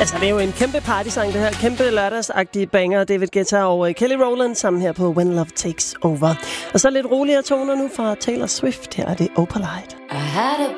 Altså, det er jo en kæmpe partysang, det her. Kæmpe lørdagsagtige banger. David Guetta og Kelly Rowland sammen her på When Love Takes Over. Og så lidt roligere toner nu fra Taylor Swift. Her er det Opalite.